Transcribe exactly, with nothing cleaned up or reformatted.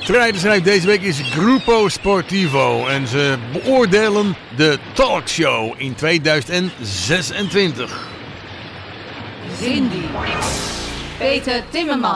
strijder schrijft deze week is Grupo Sportivo. En ze beoordelen de talkshow in tweeduizend zesentwintig. Cindy. Peter Timmerman.